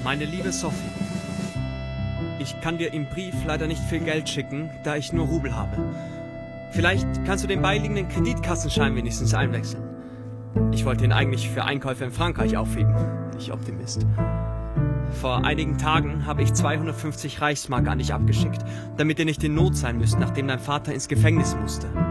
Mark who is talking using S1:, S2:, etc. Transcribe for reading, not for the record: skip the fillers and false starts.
S1: Meine liebe Sophie, ich kann dir im Brief leider nicht viel Geld schicken, da ich nur Rubel habe. Vielleicht kannst du den beiliegenden Kreditkassenschein wenigstens einwechseln. Ich wollte ihn eigentlich für Einkäufe in Frankreich aufheben. Ich Optimist. Vor einigen Tagen habe ich 250 Reichsmark an dich abgeschickt, damit ihr nicht in Not sein müsst, nachdem dein Vater ins Gefängnis musste.